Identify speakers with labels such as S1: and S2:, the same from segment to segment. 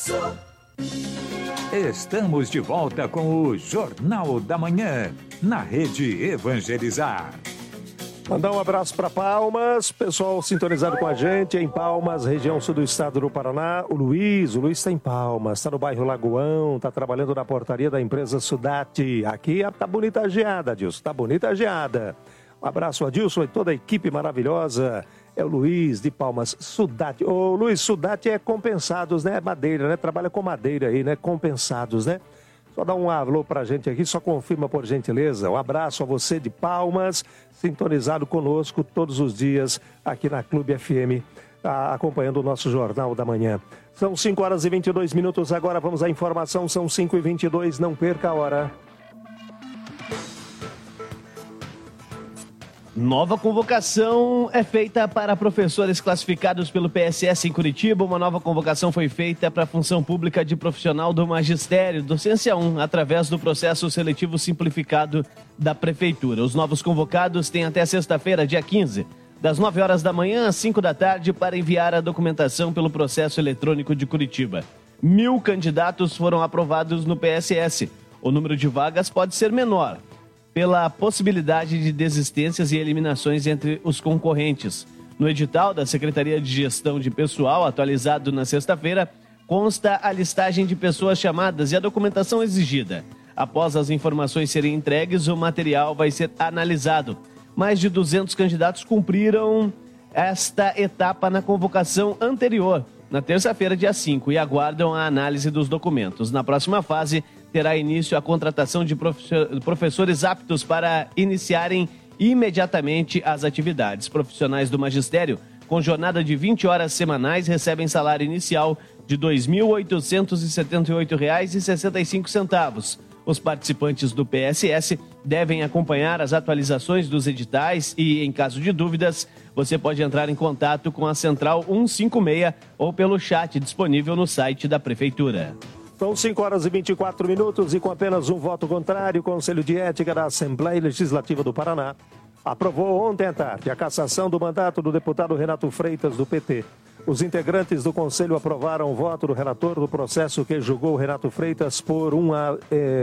S1: Estamos de volta com o Jornal da Manhã, na Rede Evangelizar.
S2: Mandar um abraço para Palmas, pessoal sintonizado com a gente em Palmas, região sul do estado do Paraná. O Luiz está em Palmas, está no bairro Lagoão, está trabalhando na portaria da empresa Sudati. Aqui tá bonita a geada, Adilson, tá bonita a geada. Um abraço, Adilson, e toda a equipe maravilhosa. É o Luiz de Palmas, Sudati. Ô Luiz, Sudati é compensados, né? Madeira, né? Trabalha com madeira aí, né? Compensados, né? Só dá um alô pra gente aqui, só confirma por gentileza. Um abraço a você de Palmas, sintonizado conosco todos os dias aqui na Clube FM, acompanhando o nosso Jornal da Manhã. São 5h22, agora vamos à informação, são 5h22, não perca a hora.
S3: Nova convocação é feita para professores classificados pelo PSS em Curitiba. Uma nova convocação foi feita para a função pública de profissional do magistério, docência 1, através do processo seletivo simplificado da Prefeitura. Os novos convocados têm até sexta-feira, dia 15, das 9 horas da manhã às 5 da tarde, para enviar a documentação pelo processo eletrônico de Curitiba. 1.000 candidatos foram aprovados no PSS. O número de vagas pode ser menor, pela possibilidade de desistências e eliminações entre os concorrentes. No edital da Secretaria de Gestão de Pessoal, atualizado na sexta-feira, consta a listagem de pessoas chamadas e a documentação exigida. Após as informações serem entregues, o material vai ser analisado. Mais de 200 candidatos cumpriram esta etapa na convocação anterior, na terça-feira, dia 5, e aguardam a análise dos documentos. Na próxima fase, terá início a contratação de professores aptos para iniciarem imediatamente as atividades. Profissionais do magistério com jornada de 20 horas semanais recebem salário inicial de R$ 2.878,65. Os participantes do PSS devem acompanhar as atualizações dos editais e, em caso de dúvidas, você pode entrar em contato com a Central 156 ou pelo chat disponível no site da Prefeitura.
S2: São 5h24 e com apenas um voto contrário, o Conselho de Ética da Assembleia Legislativa do Paraná aprovou ontem à tarde a cassação do mandato do deputado Renato Freitas, do PT. Os integrantes do Conselho aprovaram o voto do relator do processo que julgou Renato Freitas por uma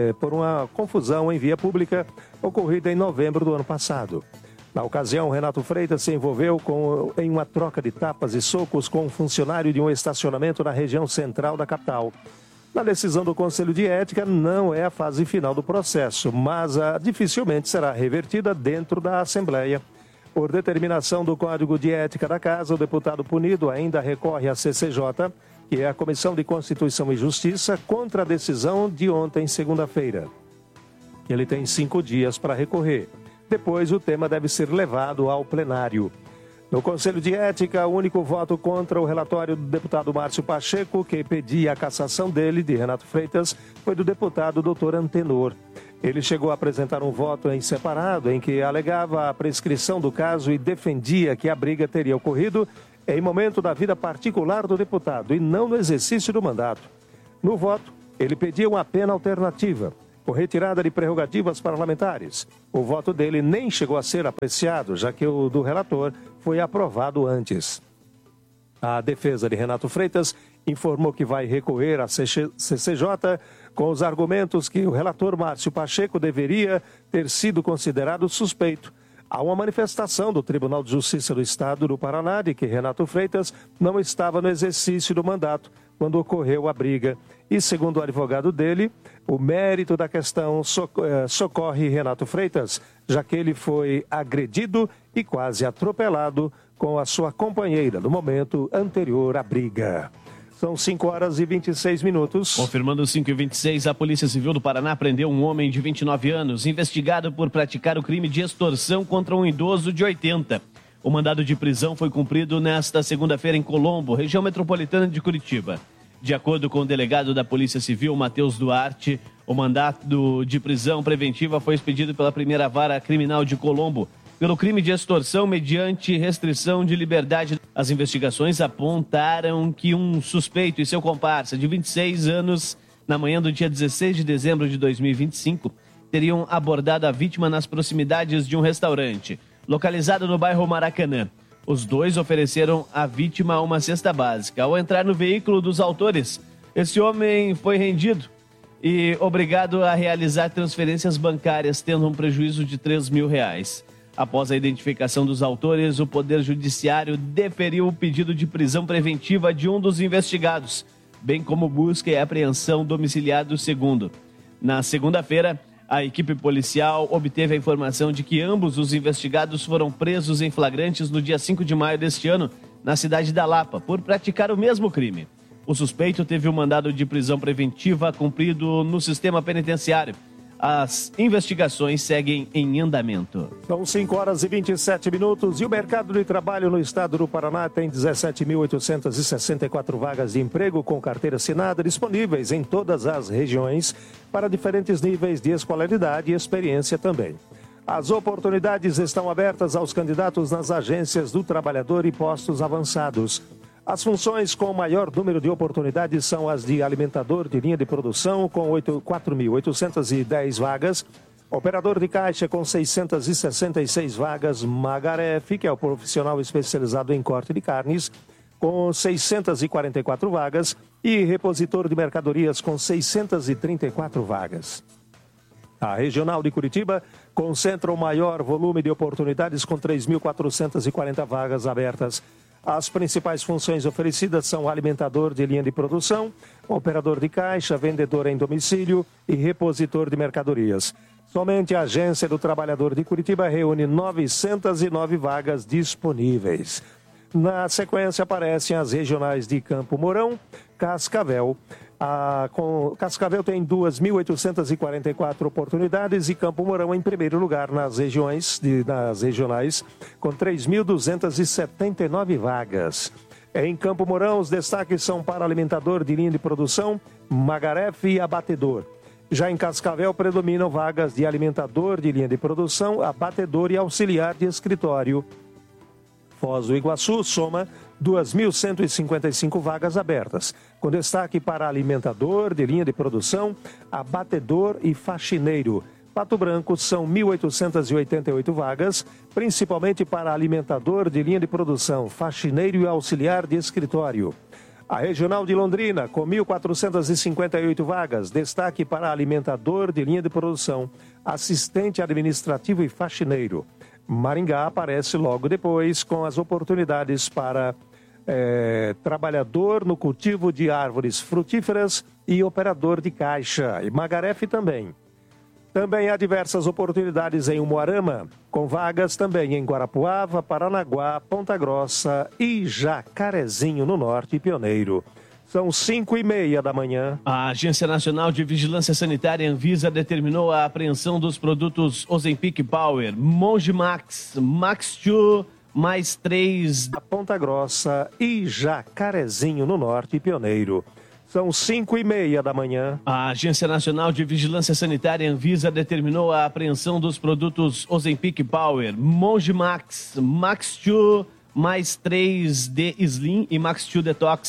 S2: confusão em via pública ocorrida em novembro do ano passado. Na ocasião, Renato Freitas se envolveu em uma troca de tapas e socos com um funcionário de um estacionamento na região central da capital. Na decisão do Conselho de Ética, não é a fase final do processo, mas dificilmente será revertida dentro da Assembleia. Por determinação do Código de Ética da Casa, o deputado punido ainda recorre à CCJ, que é a Comissão de Constituição e Justiça, contra a decisão de ontem, segunda-feira. Ele tem 5 dias para recorrer. Depois, o tema deve ser levado ao plenário. No Conselho de Ética, o único voto contra o relatório do deputado Márcio Pacheco, que pedia a cassação dele, de Renato Freitas, foi do deputado Dr. Antenor. Ele chegou a apresentar um voto em separado, em que alegava a prescrição do caso e defendia que a briga teria ocorrido em momento da vida particular do deputado e não no exercício do mandato. No voto, ele pedia uma pena alternativa, por retirada de prerrogativas parlamentares. O voto dele nem chegou a ser apreciado, já que o do relator foi aprovado antes. A defesa de Renato Freitas informou que vai recorrer à CCJ com os argumentos que o relator Márcio Pacheco deveria ter sido considerado suspeito. Há uma manifestação do Tribunal de Justiça do Estado do Paraná de que Renato Freitas não estava no exercício do mandato quando ocorreu a briga. E, segundo o advogado dele, o mérito da questão socorre Renato Freitas, já que ele foi agredido e quase atropelado com a sua companheira no momento anterior à briga. São 5h26.
S3: Confirmando 5h26, a Polícia Civil do Paraná prendeu um homem de 29 anos, investigado por praticar o crime de extorsão contra um idoso de 80. O mandado de prisão foi cumprido nesta segunda-feira em Colombo, região metropolitana de Curitiba. De acordo com o delegado da Polícia Civil, Matheus Duarte, o mandato de prisão preventiva foi expedido pela primeira vara criminal de Colombo pelo crime de extorsão mediante restrição de liberdade. As investigações apontaram que um suspeito e seu comparsa de 26 anos, na manhã do dia 16 de dezembro de 2025, teriam abordado a vítima nas proximidades de um restaurante, localizado no bairro Maracanã. Os dois ofereceram à vítima uma cesta básica. Ao entrar no veículo dos autores, Esse homem foi rendido e obrigado a realizar transferências bancárias, tendo um prejuízo de R$3.000. Após a identificação dos autores, o Poder Judiciário deferiu o pedido de prisão preventiva de um dos investigados, bem como busca e apreensão domiciliar do segundo. Na segunda-feira, a equipe policial obteve a informação de que ambos os investigados foram presos em flagrantes no dia 5 de maio deste ano, na cidade da Lapa, por praticar o mesmo crime. O suspeito teve um mandado de prisão preventiva cumprido no sistema penitenciário. As investigações seguem em andamento.
S2: São 5h27 e o mercado de trabalho no estado do Paraná tem 17.864 vagas de emprego com carteira assinada disponíveis em todas as regiões para diferentes níveis de escolaridade e experiência também. As oportunidades estão abertas aos candidatos nas agências do trabalhador e postos avançados. As funções com maior número de oportunidades são as de alimentador de linha de produção, com 4.810 vagas, operador de caixa com 666 vagas, Magaref, que é o profissional especializado em corte de carnes, com 644 vagas, e repositor de mercadorias com 634 vagas. A Regional de Curitiba concentra o maior volume de oportunidades com 3.440 vagas abertas. As principais funções oferecidas são alimentador de linha de produção, operador de caixa, vendedor em domicílio e repositor de mercadorias. Somente a Agência do Trabalhador de Curitiba reúne 909 vagas disponíveis. Na sequência aparecem as regionais de Campo Mourão, Cascavel. Cascavel tem 2.844 oportunidades e Campo Mourão em primeiro lugar nas regionais com 3.279 vagas. Em Campo Mourão, os destaques são para alimentador de linha de produção, Magaref e abatedor. Já em Cascavel, predominam vagas de alimentador de linha de produção, abatedor e auxiliar de escritório. Foz do Iguaçu soma 2.155 vagas abertas, com destaque para alimentador de linha de produção, abatedor e faxineiro. Pato Branco são 1.888 vagas, principalmente para alimentador de linha de produção, faxineiro e auxiliar de escritório. A Regional de Londrina, com 1.458 vagas, destaque para alimentador de linha de produção, assistente administrativo e faxineiro. Maringá aparece logo depois com as oportunidades para trabalhador no cultivo de árvores frutíferas e operador de caixa. E Magaref também. Também há diversas oportunidades em Umuarama, com vagas também em Guarapuava, Paranaguá, Ponta Grossa e Jacarezinho, no Norte e Pioneiro. São 5h30 da manhã.
S3: A Agência Nacional de Vigilância Sanitária, Anvisa, determinou a apreensão dos produtos Ozempic Power, Monge Max, Max 2, mais 3...
S2: da Ponta Grossa e Jacarezinho, no Norte e Pioneiro. São 5h30 da manhã.
S3: A Agência Nacional de Vigilância Sanitária, Anvisa, determinou a apreensão dos produtos Ozempic Power, Monge Max, Max 2, mais 3D Slim e Max 2 Detox,